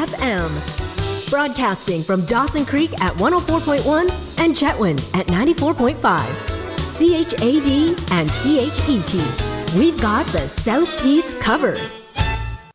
FM. Broadcasting from Dawson Creek at 104.1 and Chetwynd at 94.5. CHAD and CHET. We've got the Southeast covered.